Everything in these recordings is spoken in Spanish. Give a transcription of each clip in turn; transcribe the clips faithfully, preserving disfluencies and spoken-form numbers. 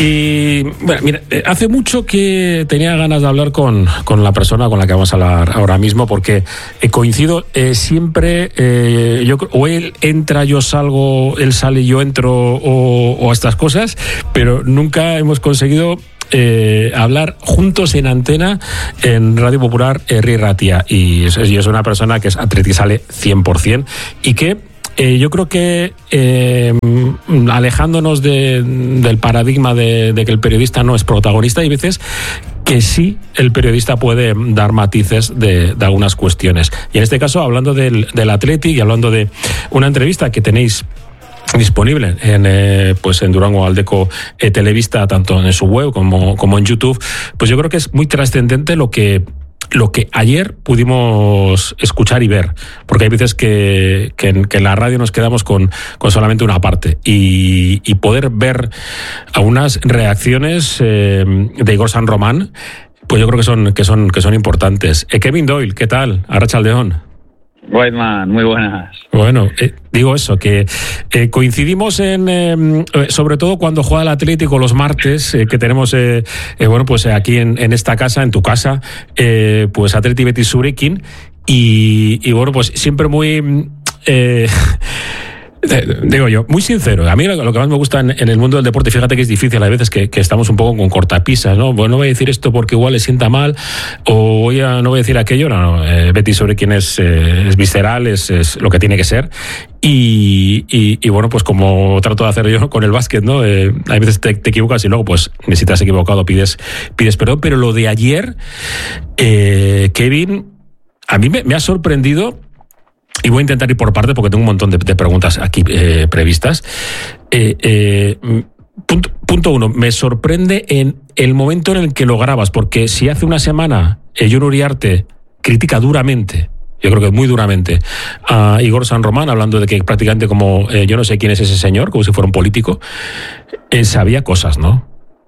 Y bueno, mira, hace mucho que tenía ganas de hablar con, con la persona con la que vamos a hablar ahora mismo, porque eh, coincido eh, siempre, eh, yo o él entra, yo salgo, él sale, yo entro, o, o estas cosas, pero nunca hemos conseguido Eh, hablar juntos en antena en Radio Popular Herri Ratia. Y es, es una persona que es atletizale cien por ciento y que eh, yo creo que eh, alejándonos de, del paradigma de, de que el periodista no es protagonista, hay veces que sí el periodista puede dar matices de, de algunas cuestiones. Y en este caso, hablando del, del Athletic y hablando de una entrevista que tenéis disponible en eh, pues en Durango Aldeco eh, Televista, tanto en su web como, como en YouTube, pues yo creo que es muy trascendente lo que lo que ayer pudimos escuchar y ver, porque hay veces que, que, en, que en la radio nos quedamos con, con solamente una parte, y, y poder ver algunas reacciones eh, de Igor San Román, pues yo creo que son que son que son importantes. Eh, Kevin Doyle, ¿qué tal? Arratsaldeon. Whiteman, muy buenas. Bueno, eh, digo eso, que eh, coincidimos en, eh, sobre todo cuando juega el Atlético los martes, eh, que tenemos, eh, eh, bueno, pues aquí en, en esta casa, en tu casa, eh, pues Athletic Betis Zurekin, y, y bueno, pues siempre muy... Eh, digo yo, muy sincero. A mí lo que más me gusta en, en el mundo del deporte, fíjate que es difícil, hay veces que, que estamos un poco con cortapisas, ¿no? Bueno, no voy a decir esto porque igual le sienta mal, o voy a, no voy a decir aquello. No, no. Eh, Betis Zurekin es, eh, es visceral, es, es lo que tiene que ser. Y, y, y bueno, pues como trato de hacer yo con el básquet, ¿no? Eh, hay veces te, te equivocas y luego, pues, si te has equivocado, pides, pides perdón. Pero lo de ayer, eh, Kevin, a mí me, me ha sorprendido. Y voy a intentar ir por parte porque tengo un montón de, de preguntas aquí eh, previstas. Eh, eh, punto, punto uno, me sorprende en el momento en el que lo grabas, porque si hace una semana eh, Jon Uriarte critica duramente, yo creo que muy duramente, a Igor San Román, hablando de que prácticamente como eh, yo no sé quién es ese señor, como si fuera un político, eh, sabía cosas, ¿no?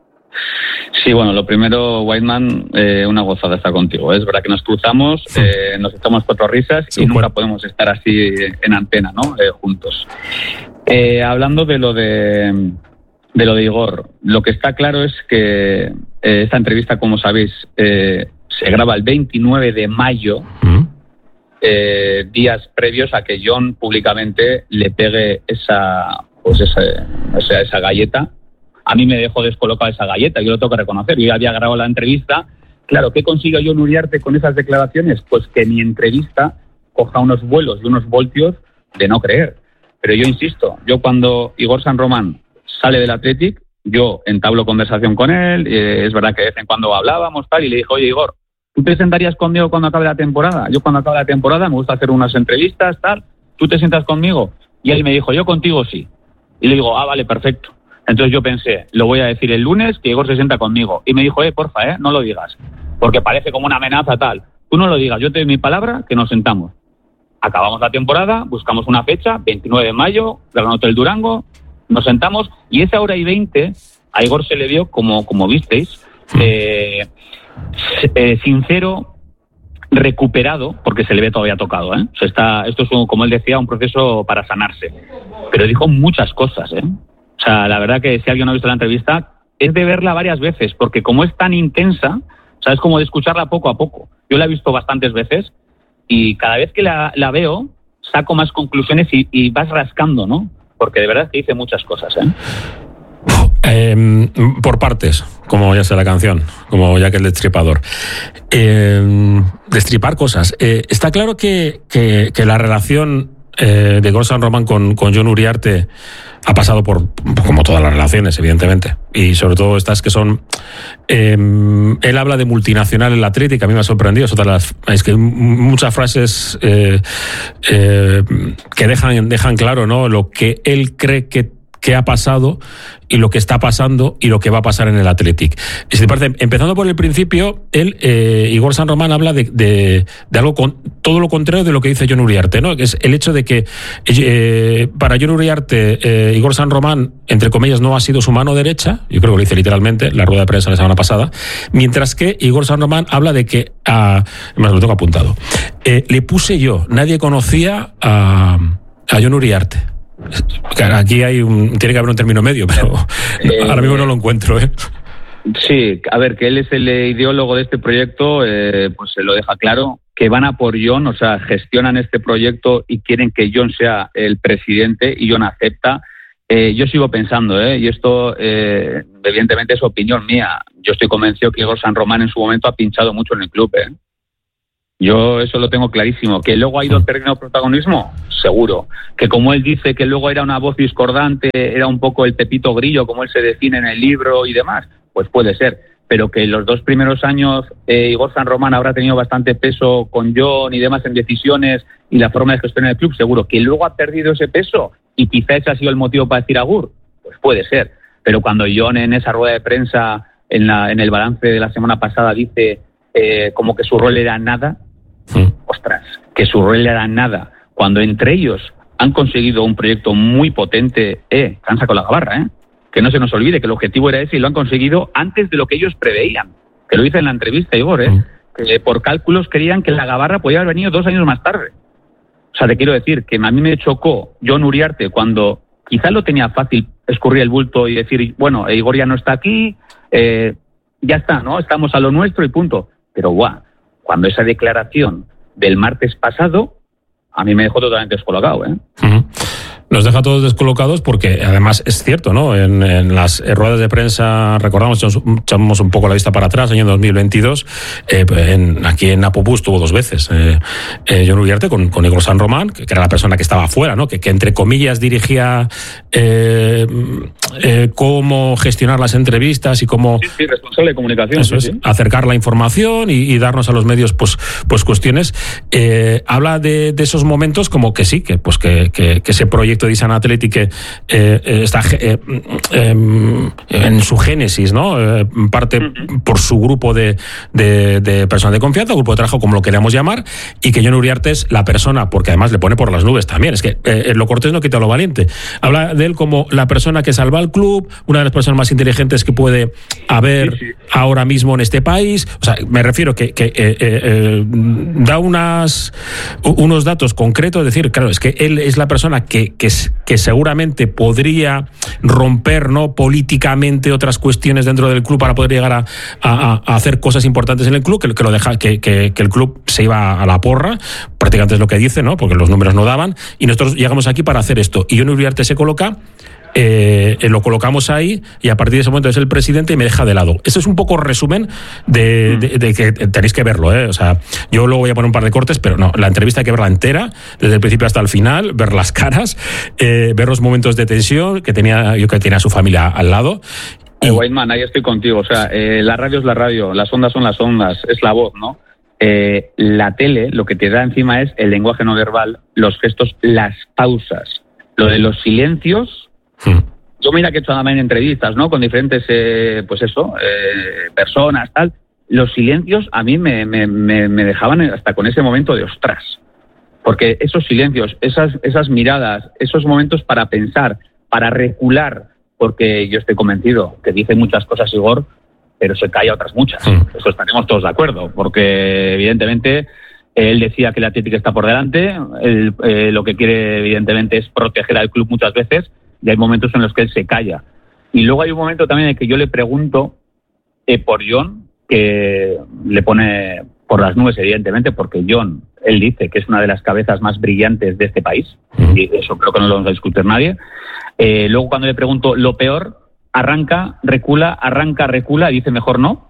Sí, bueno, lo primero, Whiteman, eh, una gozada estar contigo. Es verdad que nos cruzamos, sí. eh, nos echamos cuatro risas y sí, nunca bueno. podemos estar así en antena, ¿no? Eh, juntos. Eh, hablando de lo de, de lo de Igor, lo que está claro es que eh, esta entrevista, como sabéis, eh, se graba el veintinueve de mayo, ¿Mm? eh, días previos a que Jon públicamente le pegue esa, pues esa, esa, esa galleta. A mí me dejó descolocada esa galleta, yo lo tengo que reconocer. Yo ya había grabado la entrevista. Claro, ¿qué consiguió Jon Uriarte con esas declaraciones? Pues que mi entrevista coja unos vuelos y unos voltios de no creer. Pero yo insisto, yo cuando Igor San Román sale del Athletic, yo entablo conversación con él, eh, es verdad que de vez en cuando hablábamos tal, y le dije, oye Igor, ¿tú te sentarías conmigo cuando acabe la temporada? Yo cuando acabe la temporada me gusta hacer unas entrevistas, tal, ¿tú te sientas conmigo? Y él me dijo, yo contigo sí. Y le digo, ah, vale, perfecto. Entonces yo pensé, lo voy a decir el lunes, que Igor se sienta conmigo. Y me dijo, eh, porfa, eh, no lo digas, porque parece como una amenaza tal. Tú no lo digas, yo te doy mi palabra que nos sentamos. Acabamos la temporada, buscamos una fecha, veintinueve de mayo, Gran Hotel Durango, nos sentamos, y esa hora y veinte a Igor se le vio, como, como visteis, eh, eh, sincero, recuperado, porque se le ve todavía tocado, ¿eh? O sea, está, esto es, un, como él decía, un proceso para sanarse. Pero dijo muchas cosas, ¿eh? O sea, la verdad que si alguien no ha visto la entrevista, es de verla varias veces, porque como es tan intensa, o sea, es como de escucharla poco a poco. Yo la he visto bastantes veces y cada vez que la, la veo, saco más conclusiones y, y vas rascando, ¿no? Porque de verdad que dice muchas cosas, ¿eh? Eh, por partes, como ya sé la canción, como ya que el destripador. Eh, destripar cosas. Eh, está claro que, que, que la relación eh, de Igor San Román con, con Jon Uriarte ha pasado por, como todas las relaciones, evidentemente, y sobre todo estas que son, eh, él habla de multinacional en la Athletic, a mí me ha sorprendido, es otra de las, es que hay muchas frases eh, eh, que dejan, dejan claro, ¿no?, lo que él cree que qué ha pasado y lo que está pasando y lo que va a pasar en el Athletic. Y si te parece, empezando por el principio, él, eh, Igor San Román habla de, de, de algo con todo lo contrario de lo que dice Jon Uriarte, ¿no? Que es el hecho de que eh, para Jon Uriarte, eh, Igor San Román, entre comillas, no ha sido su mano derecha, yo creo que lo dice literalmente, la rueda de prensa la semana pasada, mientras que Igor San Román habla de que, a, me lo tengo apuntado, eh, le puse yo, nadie conocía a, a Jon Uriarte. Claro, aquí hay un, tiene que haber un término medio, pero eh, ahora mismo no lo encuentro, ¿eh? Sí, a ver, que él es el ideólogo de este proyecto, eh, pues se lo deja claro, que van a por John, o sea, gestionan este proyecto y quieren que John sea el presidente y John acepta. Eh, yo sigo pensando, ¿eh? y esto eh, evidentemente es opinión mía, yo estoy convencido que Igor San Román en su momento ha pinchado mucho en el club, ¿eh? Yo eso lo tengo clarísimo. ¿Que luego ha ido perdiendo protagonismo? Seguro. Que como él dice que luego era una voz discordante, era un poco el Pepito Grillo, como él se define en el libro y demás, pues puede ser. Pero que en los dos primeros años eh, Igor San Román habrá tenido bastante peso con John y demás en decisiones y la forma de gestionar el club, seguro. Que luego ha perdido ese peso y quizá ese ha sido el motivo para decir agur, pues puede ser. Pero cuando John en esa rueda de prensa, en, la, en el balance de la semana pasada, dice eh, como que su rol era nada, sí. Ostras, que su rol era nada, cuando entre ellos han conseguido un proyecto muy potente, eh, cansa con la gabarra, eh, que no se nos olvide que el objetivo era ese y lo han conseguido antes de lo que ellos preveían, que lo dice en la entrevista Igor, eh, sí. que por cálculos creían que la gabarra podía haber venido dos años más tarde. O sea, te quiero decir que a mí me chocó John Uriarte cuando quizás lo tenía fácil escurrir el bulto y decir, bueno, Igor ya no está aquí, eh, ya está, ¿no? Estamos a lo nuestro y punto. Pero guau, cuando esa declaración del martes pasado, a mí me dejó totalmente descolocado, ¿eh? Uh-huh. Nos deja todos descolocados porque además es cierto, ¿no? En, en las ruedas de prensa, recordamos, echamos un poco la vista para atrás, año dos mil veintidós, eh, en, aquí en Apopus tuvo dos veces eh, eh, John Uriarte con, con Igor San Román, que, que era la persona que estaba afuera, ¿no? Que, que entre comillas dirigía eh, eh, cómo gestionar las entrevistas y cómo... Sí, sí, responsable de comunicación. Eso sí, es, sí. acercar la información y, y darnos a los medios pues, pues cuestiones. Eh, habla de, de esos momentos como que sí, que, pues que, que, que ese proyecto de Isan Athletic eh, eh, está eh, eh, en su génesis, ¿no? Eh, parte uh-huh. por su grupo de, de, de personas de confianza, grupo de trabajo, como lo queramos llamar, y que John Uriarte es la persona, porque además le pone por las nubes también, es que eh, lo cortés no quita lo valiente. Habla de él como la persona que salva al club, una de las personas más inteligentes que puede haber sí, sí. ahora mismo en este país. O sea, me refiero que, que eh, eh, da unas unos datos concretos, es decir, claro, es que él es la persona que, que que seguramente podría romper, ¿no?, políticamente otras cuestiones dentro del club para poder llegar a, a, a hacer cosas importantes en el club, que, que lo deja, que, que, que el club se iba a la porra, prácticamente es lo que dice, ¿no?, porque los números no daban, y nosotros llegamos aquí para hacer esto. Y John Uriarte se coloca, Eh, lo colocamos ahí y a partir de ese momento es el presidente y me deja de lado. Este es un poco resumen de, de, de que tenéis que verlo, ¿eh? O sea, yo luego voy a poner un par de cortes, pero no, la entrevista hay que verla entera, desde el principio hasta el final, ver las caras, eh, ver los momentos de tensión que tenía, yo que tenía a su familia al lado. Y... Eh, Whiteman, ahí estoy contigo, o sea, eh, la radio es la radio, las ondas son las ondas, es la voz, ¿no? Eh, la tele lo que te da encima es el lenguaje no verbal, los gestos, las pausas, lo de los silencios. Yo mira que he hecho también entrevistas, ¿no?, con diferentes, eh, pues eso, eh, personas, tal. Los silencios a mí me, me, me, me dejaban hasta con ese momento de ostras. Porque esos silencios, esas, esas miradas, esos momentos para pensar, para recular, porque yo estoy convencido que dice muchas cosas Igor, pero se calla otras muchas. Sí. Eso estaremos todos de acuerdo, porque evidentemente él decía que el Atlético está por delante, él, eh, lo que quiere evidentemente es proteger al club muchas veces, y hay momentos en los que él se calla. Y luego hay un momento también en que yo le pregunto eh, por John, que le pone por las nubes, evidentemente, porque John, él dice que es una de las cabezas más brillantes de este país, uh-huh. y eso creo que no lo vamos a discutir nadie. Eh, luego cuando le pregunto lo peor, arranca, recula, arranca, recula, y dice mejor no.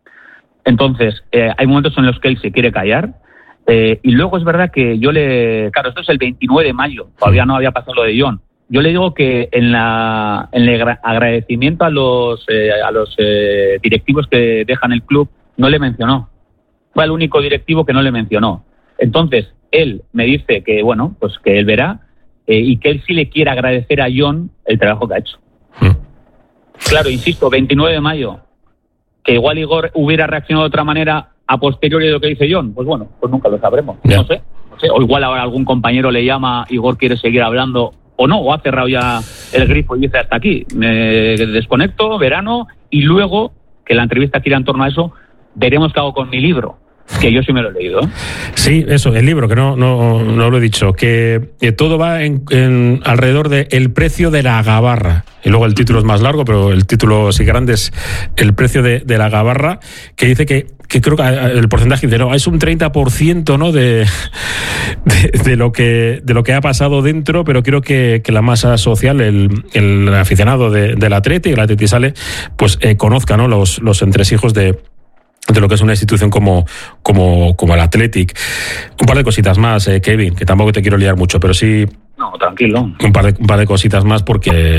Entonces, eh, hay momentos en los que él se quiere callar, eh, y luego es verdad que yo le... Claro, esto es el veintinueve de mayo, todavía no había pasado lo de John. Yo le digo que en la en el agradecimiento a los eh, a los eh, directivos que dejan el club no le mencionó. Fue el único directivo que no le mencionó. Entonces, él me dice que, bueno, pues que él verá eh, y que él sí le quiere agradecer a John el trabajo que ha hecho. Sí. Claro, insisto, veintinueve de mayo, que igual Igor hubiera reaccionado de otra manera a posteriori de lo que dice John, pues bueno, pues nunca lo sabremos. Yeah. No sé, no sé. O igual ahora algún compañero le llama, Igor quiere seguir hablando, o no, o ha cerrado ya el grifo y dice hasta aquí, me desconecto, verano, y luego, que la entrevista gira en torno a eso, veremos qué hago con mi libro. Que yo sí me lo he leído. Sí, eso, el libro, que no, no, no lo he dicho, que, que todo va en, en alrededor de el precio de la gabarra. Y luego el título es más largo, pero el título sí grande es el precio de, de la gabarra, que dice que, que creo que el porcentaje dice, no, es un treinta por ciento, ¿no? de, de, de, lo que, de lo que ha pasado dentro, pero creo que, que la masa social, el, el aficionado de, del Atleti, el Atleti sale, pues eh, conozca, ¿no? los, los entresijos de de lo que es una institución como, como, como el Athletic. Un par de cositas más, eh, Kevin, que tampoco te quiero liar mucho, pero sí... No, tranquilo. Un par de, un par de cositas más porque...